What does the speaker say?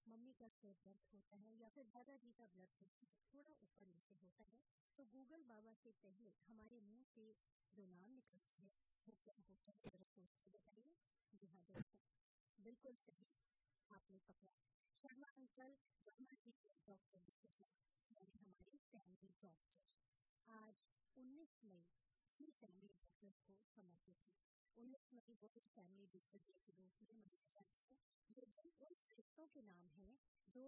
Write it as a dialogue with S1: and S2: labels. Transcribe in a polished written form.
S1: Mummy का सिर दर्द होता है या फिर दादाजी का ब्लड प्रेशर थोड़ा ऊपर नीचे होता है, तो गूगल बाबा से पहले हमारे मुंह से जो नाम निकलता है वो क्या होता है, जरा सोच के बताइए। जी हाँ दोस्तों, बिल्कुल सही आपने पकड़ा। शर्मा अंकल वर्मा जी डॉक्टर यानी हमारे फैमिली डॉक्टर। आज 19 मई फैमिली डॉक्टर को समर्पित है। 19 मई वर्ल्ड फैमिली डॉक्टर डे के रूप में मनाया जाता है। ये दिन उन रिश्तों के नाम है जो